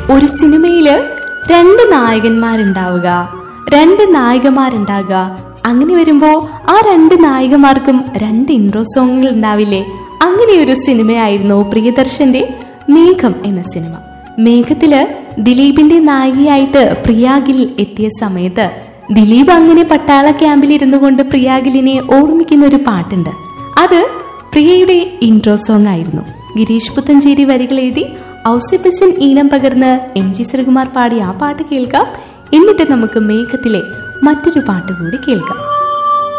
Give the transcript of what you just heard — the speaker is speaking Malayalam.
ഒരു സിനിമയില് 2 നായകന്മാരുണ്ടാവുക, 2 നായികമാരുണ്ടാകുക. അങ്ങനെ വരുമ്പോ ആ 2 നായികമാർക്കും 2 ഇൻട്രോ സോങ്ങുകൾ ഉണ്ടാവില്ലേ? അങ്ങനെ ഒരു സിനിമയായിരുന്നു പ്രിയദർശന്റെ മേഘം എന്ന സിനിമ. മേഘത്തില് ദിലീപിന്റെ നായികയായിട്ട് പ്രിയാഗിൽ എത്തിയ സമയത്ത് ദിലീപ് അങ്ങനെ പട്ടാള ക്യാമ്പിൽ ഇരുന്നു കൊണ്ട് പ്രിയാഗിലിനെ ഓർമ്മിക്കുന്ന ഒരു പാട്ടുണ്ട്. അത് പ്രിയയുടെ ഇൻട്രോ സോങ് ആയിരുന്നു. ഗിരീഷ് പുത്തഞ്ചേരി വരികൾ എഴുതി ഔസേപ്പച്ചൻ ഈണം പകർന്ന് MG ശ്രീകുമാർ പാടി ആ പാട്ട് കേൾക്കാം. എന്നിട്ട് നമുക്ക് മേഘത്തിലെ മറ്റൊരു പാട്ട് കൂടി കേൾക്കാം.